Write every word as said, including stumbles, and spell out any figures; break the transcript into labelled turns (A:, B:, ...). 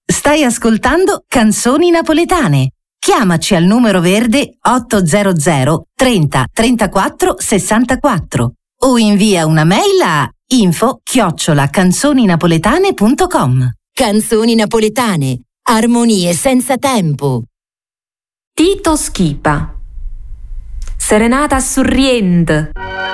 A: Stai ascoltando Canzoni Napoletane. Chiamaci al numero verde ottocento trenta trentaquattro sessantaquattro o invia una mail a info chiocciola canzoninapoletane punto com.
B: Canzoni napoletane, armonie senza tempo.
C: Tito Schipa. Serenata a Surriend.